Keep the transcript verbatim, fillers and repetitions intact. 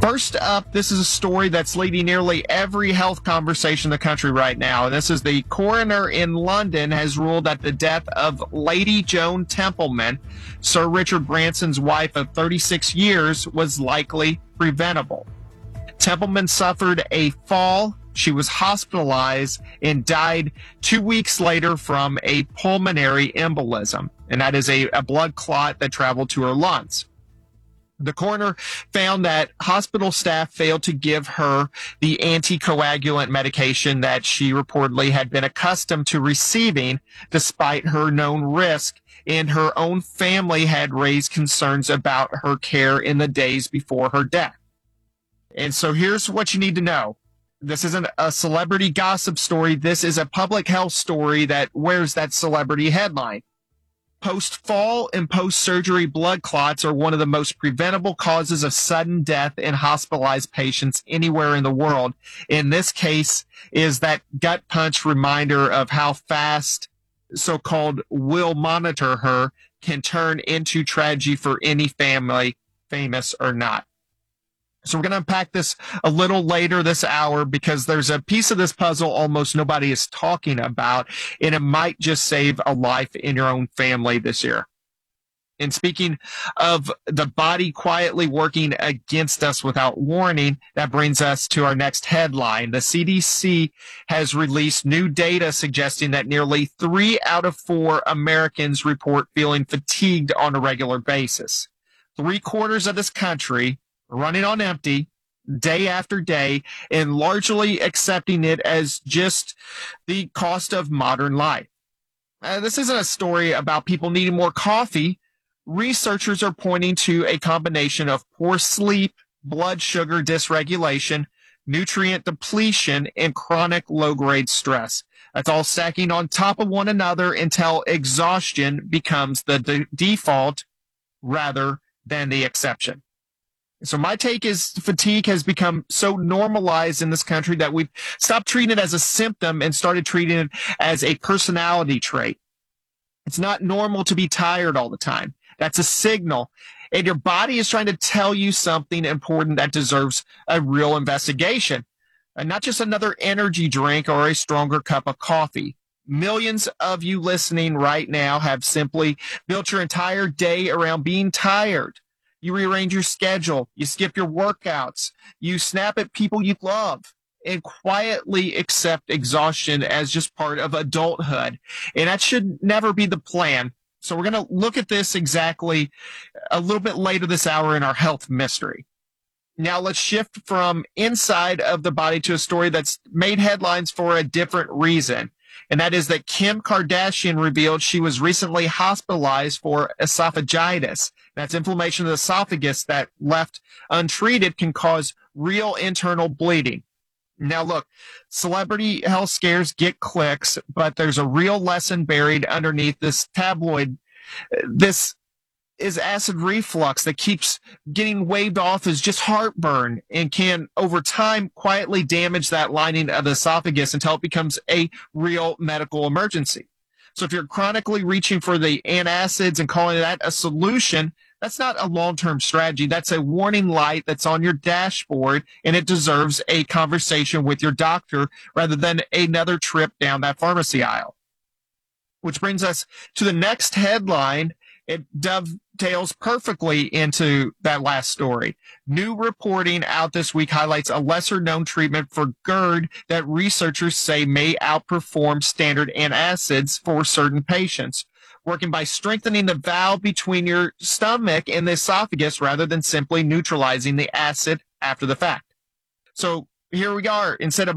First up, this is a story that's leading nearly every health conversation in the country right now. And this is the coroner in London has ruled that the death of Lady Joan Templeman, Sir Richard Branson's wife of thirty-six years, was likely preventable. Templeman suffered a fall. She was hospitalized and died two weeks later from a pulmonary embolism, and that is a, a blood clot that traveled to her lungs. The coroner found that hospital staff failed to give her the anticoagulant medication that she reportedly had been accustomed to receiving, despite her known risk, and her own family had raised concerns about her care in the days before her death. And so here's what you need to know. This isn't a celebrity gossip story. This is a public health story that wears that celebrity headline. Post-fall and post-surgery blood clots are one of the most preventable causes of sudden death in hospitalized patients anywhere in the world. In this case, is that gut punch reminder of how fast so-called "we'll monitor her" can turn into tragedy for any family, famous or not. So we're going to unpack this a little later this hour because there's a piece of this puzzle almost nobody is talking about, and it might just save a life in your own family this year. And speaking of the body quietly working against us without warning, that brings us to our next headline. The C D C has released new data suggesting that nearly three out of four Americans report feeling fatigued on a regular basis. Three quarters of this country running on empty day after day and largely accepting it as just the cost of modern life. Uh, this isn't a story about people needing more coffee. Researchers are pointing to a combination of poor sleep, blood sugar dysregulation, nutrient depletion, and chronic low-grade stress. That's all stacking on top of one another until exhaustion becomes the de- default rather than the exception. So my take is fatigue has become so normalized in this country that we've stopped treating it as a symptom and started treating it as a personality trait. It's not normal to be tired all the time. That's a signal. And your body is trying to tell you something important that deserves a real investigation. And not just another energy drink or a stronger cup of coffee. Millions of you listening right now have simply built your entire day around being tired. You rearrange your schedule, you skip your workouts, you snap at people you love, and quietly accept exhaustion as just part of adulthood. And that should never be the plan. So we're going to look at this exactly a little bit later this hour in our health mystery. Now let's shift from inside of the body to a story that's made headlines for a different reason. And that is that Kim Kardashian revealed she was recently hospitalized for esophagitis. That's inflammation of the esophagus that, left untreated, can cause real internal bleeding. Now, look, celebrity health scares get clicks, but there's a real lesson buried underneath this tabloid. This is acid reflux that keeps getting waved off as just heartburn and can, over time, quietly damage that lining of the esophagus until it becomes a real medical emergency. So if you're chronically reaching for the antacids and calling that a solution, that's not a long-term strategy. That's a warning light that's on your dashboard, and it deserves a conversation with your doctor rather than another trip down that pharmacy aisle. Which brings us to the next headline. It dovetails perfectly into that last story. New reporting out this week highlights a lesser-known treatment for GERD that researchers say may outperform standard antacids for certain patients, working by strengthening the valve between your stomach and the esophagus rather than simply neutralizing the acid after the fact. So here we are. Instead of